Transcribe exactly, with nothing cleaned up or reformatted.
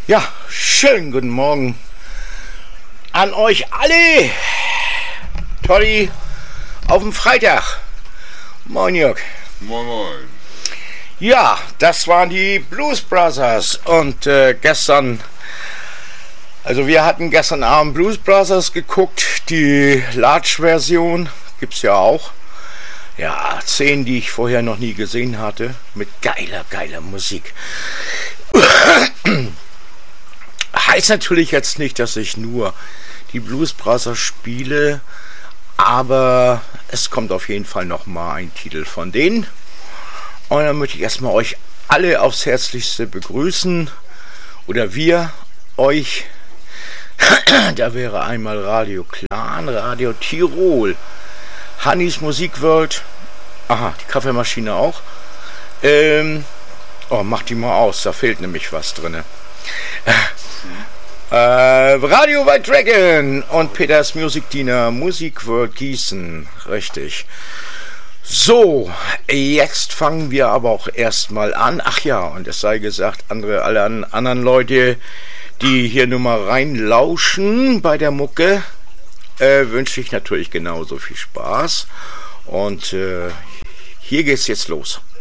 Ja, schönen guten Morgen an euch alle. Toddy auf dem Freitag. Moin Jörg. Moin moin. Ja, das waren die Blues Brothers und äh, gestern, also wir hatten gestern Abend Blues Brothers geguckt, die Large-Version gibt's ja auch. Ja, zehn, die ich vorher noch nie gesehen hatte, mit geiler, geiler Musik. Heißt natürlich jetzt nicht, dass ich nur die Blues Brothers spiele, aber es kommt auf jeden Fall noch mal ein Titel von denen. Und dann möchte ich erstmal euch alle aufs Herzlichste begrüßen, oder wir euch. Da wäre einmal Radio Clan, Radio Tirol, Hannis Musikworld, aha, die Kaffeemaschine auch. Ähm, oh, mach die mal aus, da fehlt nämlich was drin. Äh, Radio White Dragon und Peters Musikdiener Musikworld Gießen, richtig. So, jetzt fangen wir aber auch erstmal an. Ach ja, und es sei gesagt, andere, alle anderen Leute, die hier nur mal reinlauschen bei der Mucke, äh, wünsche ich natürlich genauso viel Spaß. Und äh, hier geht's jetzt los.